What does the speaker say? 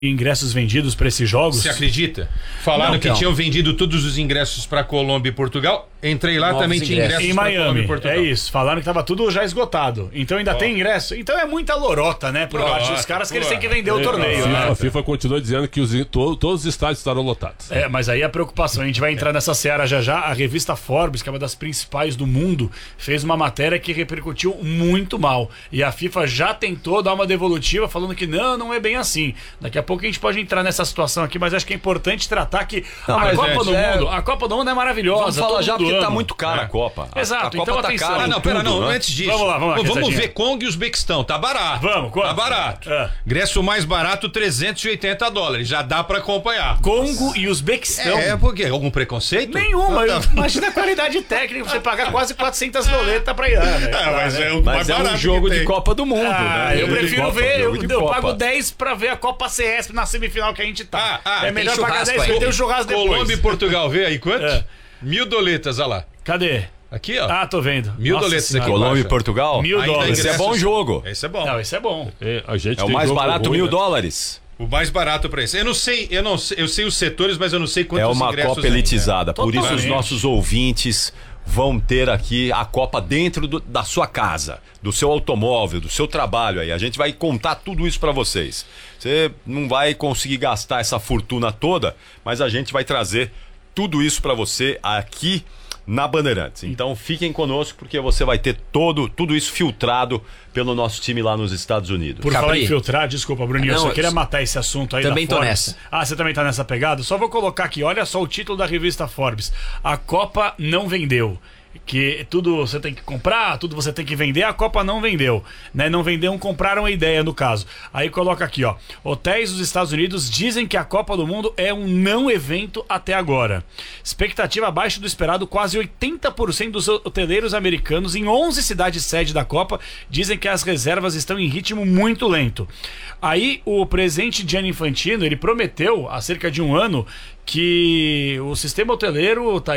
ingressos vendidos para esses jogos. Você acredita? Falaram que tinham vendido todos os ingressos para Colômbia e Portugal. Entrei lá, também tinha ingressos em para Colômbia e Miami. Portugal. É isso. Falaram que tava tudo já esgotado. Então ainda tem ingresso. Então é muita lorota, né? Por parte dos caras que eles têm que vender o torneio. A FIFA continua dizendo que todos os estádios estarão lotados. É, mas aí a preocupação, a gente vai entrar nessa seara já já. A revista Forbes, que é uma das principais do mundo, fez uma matéria que repercutiu muito mal. E a FIFA já tentou dar uma devolutiva falando que não é bem assim. Daqui a pouco a gente pode entrar nessa situação aqui, mas acho que é importante tratar que a Copa do Mundo é maravilhosa. Vamos falar já porque tá muito cara a Copa. Exato, a Copa então tá atenção. cara. Antes disso. Vamos lá. Vamos ver Congo e Uzbequistão. Tá barato. Vamos, quanto? Tá barato. Ingresso mais barato, $380. Já dá pra acompanhar. Congo e Uzbequistão. Por quê? Algum preconceito? Nenhuma. Imagina a qualidade técnica, você pagar quase 400 doletas pra ir lá, né? Mas é um jogo de Copa do Mundo, né? Eu prefiro ver, eu pago 10 pra ver a Copa CS na semifinal que a gente tá. É melhor pagar 10 pra ter o churrasco depois. Colômbia e Portugal, vê aí quanto? 1.000 doletas, olha lá. Cadê? Aqui, ó. Tô vendo. 1.000 doletas aqui. Colômbia e Portugal? $1.000. Esse é bom jogo. Esse é bom. Não, esse é bom. É o mais barato, $1.000. O mais barato pra esse. Eu sei os setores, mas eu não sei quantos ingressos. É uma Copa elitizada. Por isso Totalmente. os nossos ouvintes vão ter aqui a Copa dentro da sua casa, do seu automóvel, do seu trabalho aí. A gente vai contar tudo isso pra vocês. Você não vai conseguir gastar essa fortuna toda, mas a gente vai trazer tudo isso pra você aqui na Bandeirantes. Então fiquem conosco porque você vai ter tudo isso filtrado pelo nosso time lá nos Estados Unidos. Por falar em filtrar, desculpa, Bruninho, eu só queria matar esse assunto aí também da Forbes. tô nessa. Você também tá nessa pegada? Só vou colocar aqui, olha só o título da revista Forbes. A Copa não vendeu. Que tudo você tem que comprar, tudo você tem que vender, a Copa não vendeu, né? Não venderam, compraram a ideia no caso. Aí coloca aqui, ó, hotéis dos Estados Unidos dizem que a Copa do Mundo é um não evento até agora. Expectativa abaixo do esperado, quase 80% dos hoteleiros americanos em 11 cidades sede da Copa dizem que as reservas estão em ritmo muito lento. Aí o presidente Gianni Infantino, ele prometeu há cerca de um ano que o sistema hoteleiro estaria